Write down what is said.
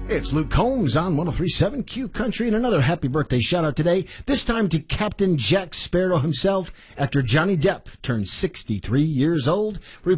It's Luke Combs on 103.7 Q Country, and another happy birthday shout-out today, this time to Captain Jack Sparrow himself. Actor Johnny Depp turned 63 years old.